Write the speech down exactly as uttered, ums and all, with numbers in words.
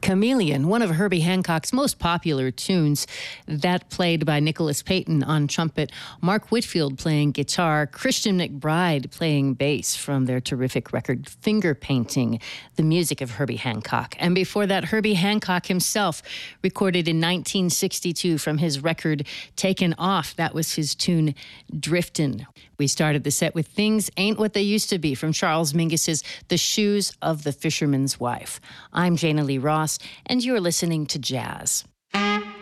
Chameleon, one of Herbie Hancock's most popular tunes, that played by Nicholas Payton on trumpet, Mark Whitfield playing guitar, Christian McBride playing bass from their terrific record Finger Painting, the music of Herbie Hancock. And before that, Herbie Hancock himself recorded in nineteen sixty-two from his record Taken Off. That was his tune Driftin'. We started the set with Things Ain't What They Used to Be from Charles Mingus's The Shoes of the Fisherman's Wife. I'm Jana Lee Ross, and you're listening to Jazz.